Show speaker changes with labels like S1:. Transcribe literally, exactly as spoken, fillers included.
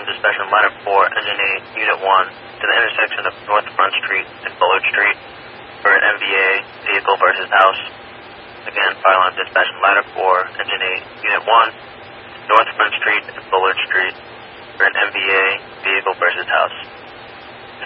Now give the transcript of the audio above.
S1: Dispatch on Ladder four, Engine eight, Unit one, to the intersection of North Front Street and Bullard Street for an M V A vehicle versus house. Again, fire alarm dispatch on Ladder four, Engine eight, Unit one, North Front Street and Bullard Street for an M V A vehicle versus house.